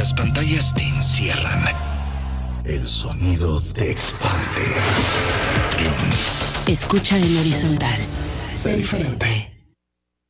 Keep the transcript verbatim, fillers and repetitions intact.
las pantallas te encierran. El sonido te expande. Triun. Escucha en horizontal. Sé diferente.